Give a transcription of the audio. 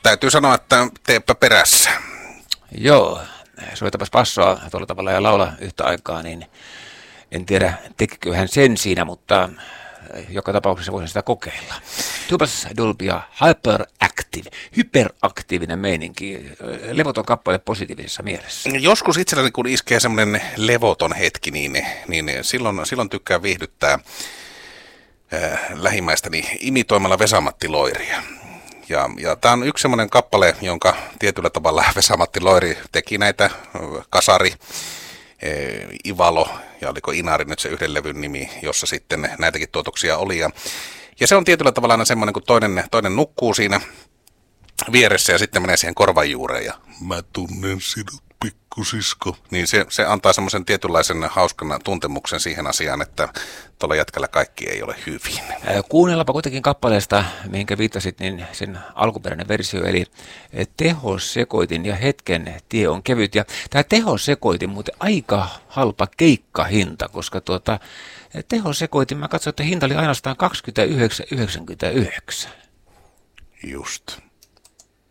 täytyy sanoa, että teepä perässä. Joo, soitapas passoa tuolla tavalla ja laula yhtä aikaa, niin en tiedä tekikö hän sen siinä, mutta joka tapauksessa voisin sitä kokeilla. Tuopas Dolbya hyperaktiivinen meininki, levoton kappale positiivisessa mielessä. Joskus itselläni kun iskee semmoinen levoton hetki, niin silloin tykkään viihdyttää lähimmäistäni imitoimalla Vesa-Matti Loiria. Ja tämä on yksi semmoinen kappale, jonka tietyllä tavalla Vesa-Matti Loiri teki näitä Kasari, Ivalo ja oliko Inari nyt se yhden levyn nimi, jossa sitten näitäkin tuotoksia oli. Ja se on tietyllä tavalla aina semmoinen, kun toinen nukkuu siinä vieressä ja sitten menee siihen korvan juureen ja mä tunnen sinut pikkusisko. Niin se antaa semmoisen tietynlaisen hauskan tuntemuksen siihen asiaan, että tuolla jätkällä kaikki ei ole hyvin. Kuunnellaanpa kuitenkin kappaleesta, mihinkä viittasit, niin sen alkuperäinen versio, eli tehosekoitin ja hetken tie on kevyt. Ja tämä tehosekoitin muuten aika halpa keikkahinta, koska tehosekoitin, mä katsoin, että hinta oli ainoastaan 29,99. Just.